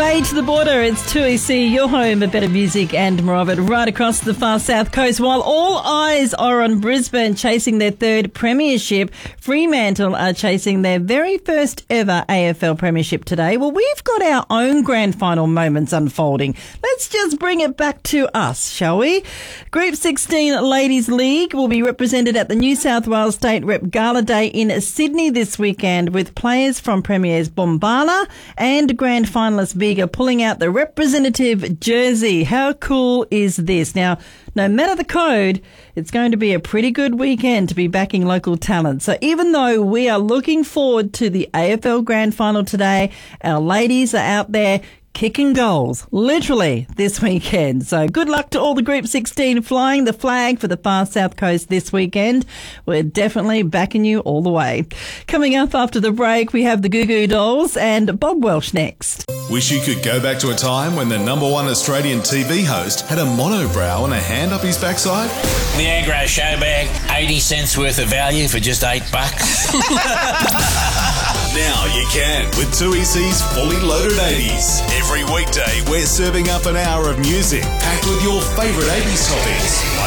Bay to the border, it's 2EC, your home of better music and more of it right across the far south coast. While all eyes are on Brisbane chasing their third premiership, Fremantle are chasing their very first ever AFL premiership today. Well, we've got our own grand final moments unfolding. Let's just bring it back to us, shall we? Group 16 Ladies League will be represented at the New South Wales State Rep Gala Day in Sydney this weekend, with players from Premiers Bombala and grand finalist Bega pulling out the representative jersey. How cool is this? Now, no matter the code, it's going to be a pretty good weekend to be backing local talent. So even though we are looking forward to the AFL Grand Final today, our ladies are out there kicking goals, literally, this weekend. So good luck to all the Group 16 flying the flag for the far south coast this weekend. We're definitely backing you all the way. Coming up after the break, we have the Goo Goo Dolls and Bob Welsh next. Wish you could go back to a time when the number one Australian TV host had a monobrow and a hand up his backside? The Agro Show Bag, 80 cents worth of value for just $8. Now you can with 2EC's Fully Loaded 80s. Every weekday, we're serving up an hour of music packed with your favourite 80s topics,